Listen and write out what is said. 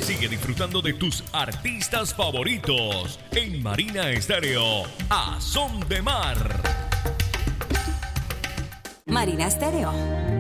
Sigue disfrutando de tus artistas favoritos en Marina Estéreo, A Son de Mar. Marina Estéreo.